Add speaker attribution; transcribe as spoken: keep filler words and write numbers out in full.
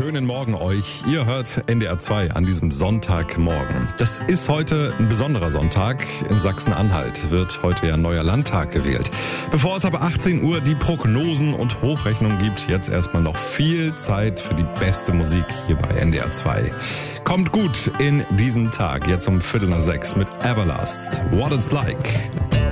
Speaker 1: schönen Morgen euch. Ihr hört N D R zwei an diesem Sonntagmorgen. Das ist heute ein besonderer Sonntag. In Sachsen-Anhalt wird heute ja ein neuer Landtag gewählt. Bevor es aber achtzehn Uhr die Prognosen und Hochrechnungen gibt, jetzt erstmal noch viel Zeit für die beste Musik hier bei N D R zwei. Kommt gut in diesen Tag, jetzt um Viertel nach sechs mit Everlast. What It's Like.